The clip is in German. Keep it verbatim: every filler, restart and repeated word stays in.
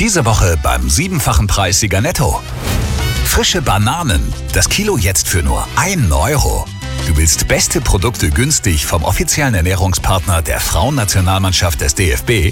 Diese Woche beim siebenfachen Preissieger Netto. Frische Bananen, das Kilo jetzt für nur ein Euro. Du willst beste Produkte günstig vom offiziellen Ernährungspartner der Frauennationalmannschaft des D F B?